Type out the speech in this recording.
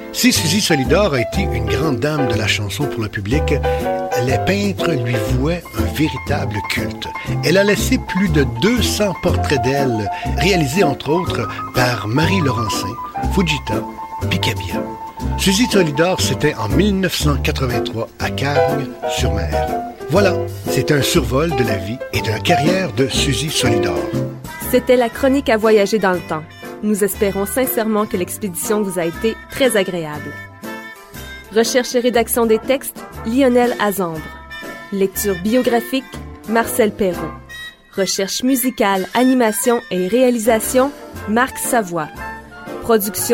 Si Suzy Solidor a été une grande dame de la chanson pour le public, les peintres lui vouaient un véritable culte. Elle a laissé plus de 200 portraits d'elle, réalisés entre autres par Marie Laurencin, Fujita, Picabia. Suzy Solidor, c'était en 1983 à Cargne-sur-Mer. Voilà, c'est un survol de la vie et de la carrière de Suzy Solidor. C'était la chronique à voyager dans le temps. Nous espérons sincèrement que l'expédition vous a été très agréable. Recherche et rédaction des textes, Lionel Azambre. Lecture biographique, Marcel Perron. Recherche musicale, animation et réalisation, Marc Savoie. Production